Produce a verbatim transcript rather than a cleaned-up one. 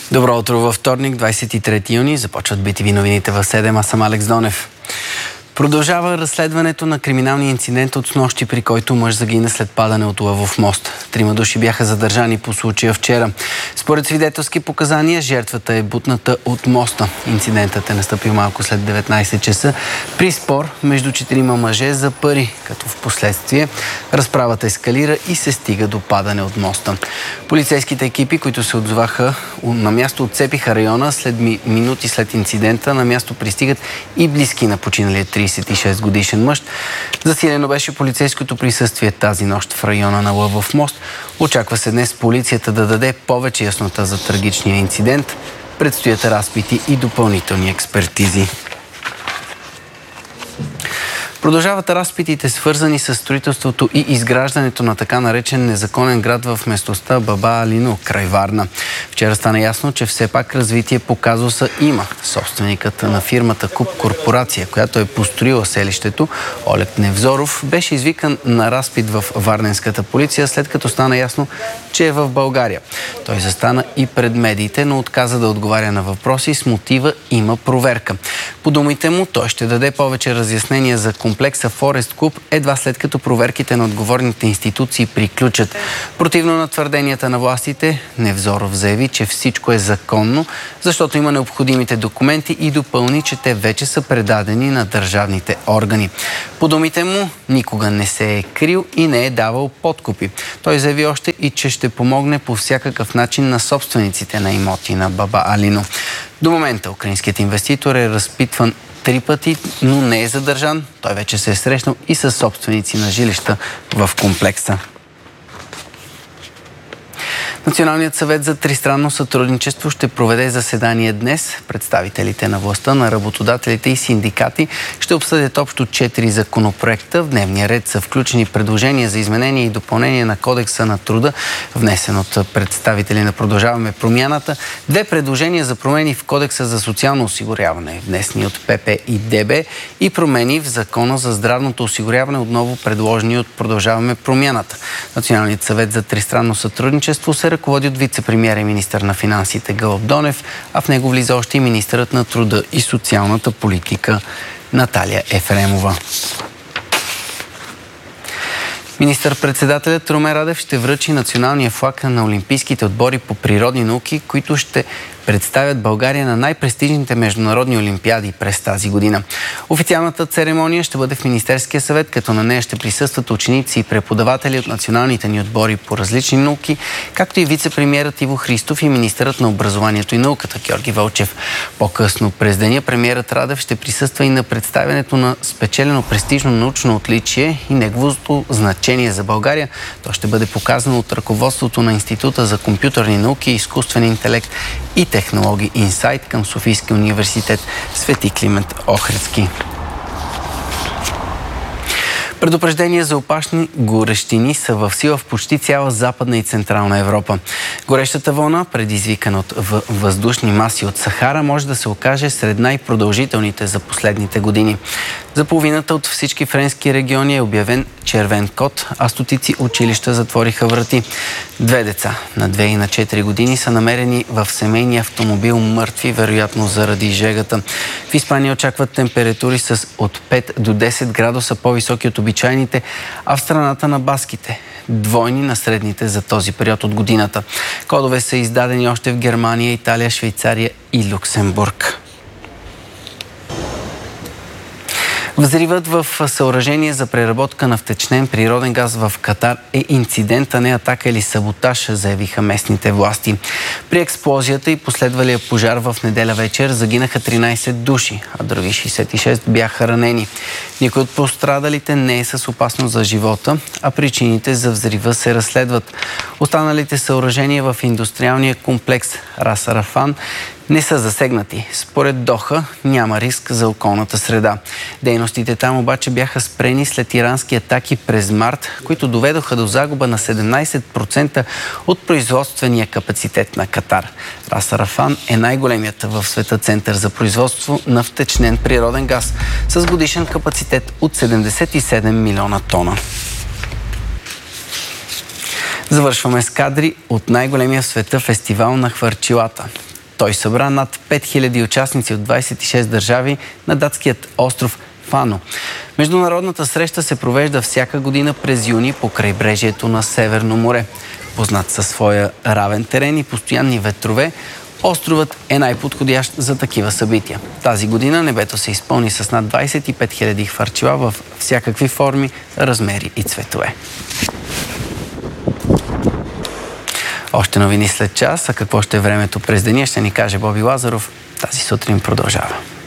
Добро утро във вторник, двадесет и трети юни. Започват би ти ви новините в седем. Аз съм Алекс Донев. Продължава разследването на криминалния инцидент от снощи, при който мъж загина след падане от Лъвов мост. Трима души бяха задържани по случая вчера. Според свидетелски показания, жертвата е бутната от моста. Инцидентът е настъпил малко след деветнадесет часа при спор между четирима мъже за пари, като в последствие разправата ескалира и се стига до падане от моста. Полицейските екипи, които се отзоваха на място, отцепиха района. След минути след инцидента на място пристигат и близки на починалия тридесет и шест годишен мъж. Засилено беше полицейското присъствие тази нощ в района на Лъвов мост. Очаква се днес полицията да даде повече яснота за трагичния инцидент. Предстоят разпити и допълнителни експертизи. Продължават разпитите, свързани с строителството и изграждането на така наречен незаконен град в местността Баба Алино, край Варна. Вчера стана ясно, че все пак развитие по казуса има. Собственикът на фирмата Куп Корпорация, която е построила селището, Олег Невзоров, беше извикан на разпит в варненската полиция, след като стана ясно, че е в България. Той застана и пред медиите, но отказа да отговаря на въпроси с мотива "има проверка". По думите му, той ще даде повече разяснения за комплекса Форест Куп едва след като проверките на отговорните институции приключат. Противно на твърденията на властите, Невзоров заяви, че всичко е законно, защото има необходимите документи и допълни, че те вече са предадени на държавните органи. По думите му, никога не се е крил и не е давал подкупи. Той заяви още и, че ще помогне по всякакъв начин на собствениците на имоти на Баба Алино. До момента украинският инвеститор е разпитван три пъти, но не е задържан. Той вече се е срещнал и с собственици на жилища в комплекса. Националният съвет за тристранно сътрудничество ще проведе заседание днес. Представителите на властта, на работодателите и синдикати ще обсъдят общо четири законопроекта. В дневния ред са включени предложения за изменение и допълнение на Кодекса на труда, внесен от представители на Продължаваме промяната. Две предложения за промени в Кодекса за социално осигуряване, внесени от ПП и ДБ, и промени в Закона за здравното осигуряване, отново предложени от Продължаваме промяната. Националният съвет за тристранно сътрудничество се ръководи от вице-премиер и министър на финансите Гълъб Донев, а в него влиза още и министърът на труда и социалната политика Наталия Ефремова. Министър-председателят Румен Радев ще връчи националния флаг на олимпийските отбори по природни науки, които ще представят България на най-престижните международни олимпиади през тази година. Официалната церемония ще бъде в Министерския съвет, като на нея ще присъстват ученици и преподаватели от националните ни отбори по различни науки, както и вице-премиерът Иво Христов и министърът на образованието и науката Георги Вълчев. По-късно през деня премиерът Радев ще присъства и на представянето на спечелено престижно научно отличие и неговото значение за България. То ще бъде показано от ръководството на Института за компютърни науки и изкуствен интелект и технологии Инсайт към Софийския университет Свети Климент Охридски. Предупреждения за опасни горещини са в сила в почти цяла Западна и Централна Европа. Горещата вълна, предизвикана от въздушни маси от Сахара, може да се окаже сред най-продължителните за последните години. За половината от всички френски региони е обявен червен код, а стотици училища затвориха врати. Две деца на две и на четири години са намерени в семейния автомобил мъртви, вероятно заради жегата. В Испания очакват температури с от пет до десет градуса по-високи от обичайните, а в страната на баските двойни на средните за този период от годината. Кодове са издадени още в Германия, Италия, Швейцария и Люксембург. Взривът в съоръжение за преработка на втечнен природен газ в Катар е инцидент, а не атака или саботаж, заявиха местните власти. При експлозията и последвалия пожар в неделя вечер загинаха тринадесет души, а други шейсет и шест бяха ранени. Никой от пострадалите не е с опасност за живота, а причините за взрива се разследват. Останалите съоръжения в индустриалния комплекс Рас Арафан не са засегнати. Според Доха няма риск за околната среда. Дейностите там обаче бяха спрени след ирански атаки през март, които доведоха до загуба на седемнадесет процента от производствения капацитет на Катар. Рас Арафан е най-големият в света център за производство на втечнен природен газ с годишен капацитет от седемдесет и седем милиона тона. Завършваме с кадри от най-големия в света фестивал на хвърчилата. Той събра над пет хиляди участници от двадесет и шест държави на датският остров Фано. Международната среща се провежда всяка година през юни по крайбрежието на Северно море. Познат със своя равен терен и постоянни ветрове, островът е най-подходящ за такива събития. Тази година небето се изпълни с над двадесет и пет хиляди хвърчила в всякакви форми, размери и цветове. Още новини след час, а какво ще е времето през деня, ще ни каже Боби Лазаров. Тази сутрин продължава.